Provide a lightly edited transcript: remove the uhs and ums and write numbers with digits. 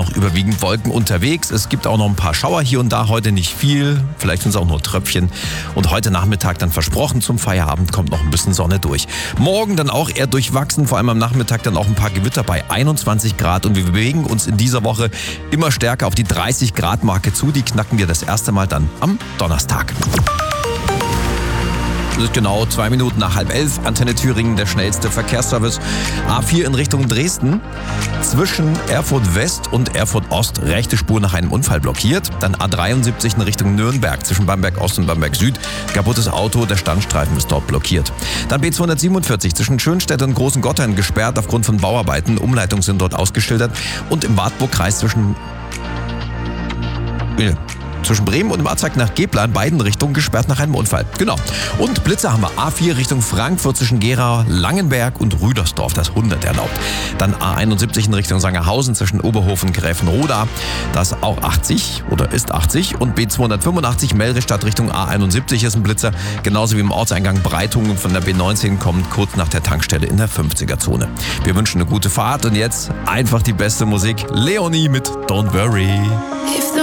noch überwiegend Wolken unterwegs. Es gibt auch noch ein paar Schauer hier und da, heute nicht viel, vielleicht sind es auch nur Tröpfchen. Und heute Nachmittag dann versprochen zum Feierabend kommt noch ein bisschen Sonne durch. Morgen dann auch eher durchwachsen, vor allem am Nachmittag dann auch ein paar Gewitter bei 21 Grad. Und wir bewegen uns in dieser Woche immer stärker auf die 30 Grad Marke zu. Die knacken wir das erste Mal dann am Donnerstag. Es ist genau 2 Minuten nach 10:30. Antenne Thüringen, der schnellste Verkehrsservice. A4 in Richtung Dresden. Zwischen Erfurt West und Erfurt Ost rechte Spur nach einem Unfall blockiert. Dann A73 in Richtung Nürnberg zwischen Bamberg Ost und Bamberg Süd. Kaputtes Auto, der Standstreifen ist dort blockiert. Dann B247 zwischen Schönstedt und Großen Gotthein gesperrt aufgrund von Bauarbeiten. Umleitungen sind dort ausgeschildert. Und im Wartburgkreis zwischen Bremen und im Abzweig nach Gebler in beiden Richtungen gesperrt nach einem Unfall. Genau. Und Blitzer haben wir. A4 Richtung Frankfurt zwischen Gera, Langenberg und Rüdersdorf. Das 100 erlaubt. Dann A71 in Richtung Sangerhausen zwischen Oberhof und Gräfenroda. Das auch 80 oder ist 80. Und B285 Melristadt Richtung A71 ist ein Blitzer. Genauso wie im Ortseingang Breitungen von der B19 kommt kurz nach der Tankstelle in der 50er-Zone. Wir wünschen eine gute Fahrt und jetzt einfach die beste Musik. Leonie mit Don't Worry.